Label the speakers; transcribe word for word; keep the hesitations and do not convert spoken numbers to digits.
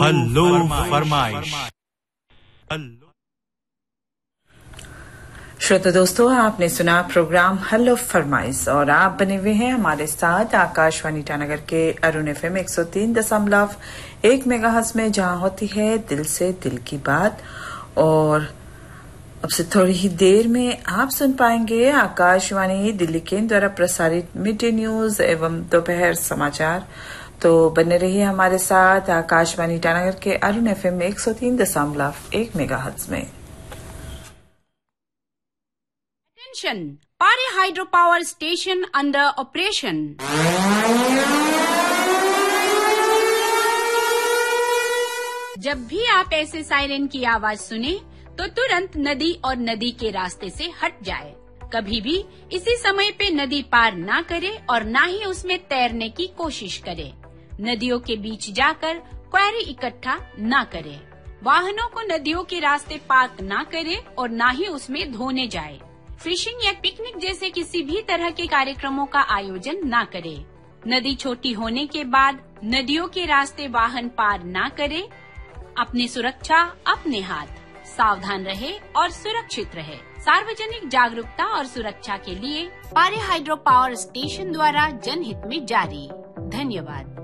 Speaker 1: Hello फरमाइश।
Speaker 2: श्रोता दोस्तों, आपने सुना प्रोग्राम हल्लो फरमाइश और आप बने हुए हैं हमारे साथ आकाशवाणी ईटानगर के अरुण एफएम एक सौ तीन दशमलव एक मेगाहर्ट्ज में, जहां होती है दिल से दिल की बात। और अब से थोड़ी ही देर में आप सुन पाएंगे आकाशवाणी दिल्ली केंद्र द्वारा प्रसारित मिड डे न्यूज एवं दोपहर समाचार। तो बने रहिए हमारे साथ आकाशवाणी ईटानगर के अरुण एफएम एक सौ तीन दशमलव एक मेगाहर्ट्ज में।
Speaker 3: Attention! Pari Hydropower Station under operation. जब भी आप ऐसे सायरन की आवाज सुने तो तुरंत नदी और नदी के रास्ते से हट जाए। कभी भी इसी समय पे नदी पार ना करे और ना ही उसमें तैरने की कोशिश करे। नदियों के बीच जाकर क्वेरी इकट्ठा ना करे। वाहनों को नदियों के रास्ते पार्क ना करे और ना ही उसमें धोने जाए। फिशिंग या पिकनिक जैसे किसी भी तरह के कार्यक्रमों का आयोजन ना करे। नदी छोटी होने के बाद नदियों के रास्ते वाहन पार ना करे। अपनी सुरक्षा अपने हाथ। सावधान रहे और सुरक्षित रहे। सार्वजनिक जागरूकता और सुरक्षा के लिए पारे हाइड्रो पावर स्टेशन द्वारा जनहित में जारी। धन्यवाद।